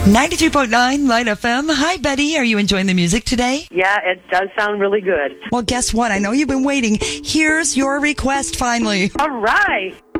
93.9 Light FM. Hi, Betty. Are you enjoying the music today? Yeah, it does sound really good. Well, guess what? I know you've been waiting. Here's your request, finally. All right.